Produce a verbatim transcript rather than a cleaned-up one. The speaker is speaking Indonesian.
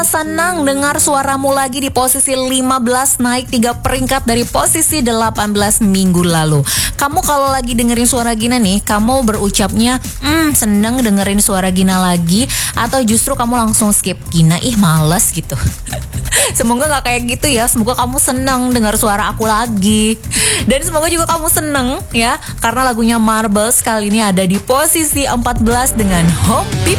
Senang dengar suaramu lagi di posisi lima belas, naik tiga peringkat dari posisi delapan belas minggu lalu. Kamu kalau lagi dengerin suara Gina nih, kamu berucapnya, hmm seneng dengerin suara Gina lagi, atau justru kamu langsung skip, Gina ih males gitu. Semoga gak kayak gitu ya. Semoga kamu seneng dengar suara aku lagi. Dan semoga juga kamu seneng ya, karena lagunya Marbles kali ini ada di posisi empat belas dengan Home People.